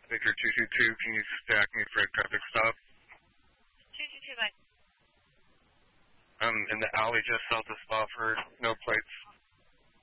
Victor 222, can you stack me for a traffic stop? 222 by. I'm in the alley just south of Spofford, no plates.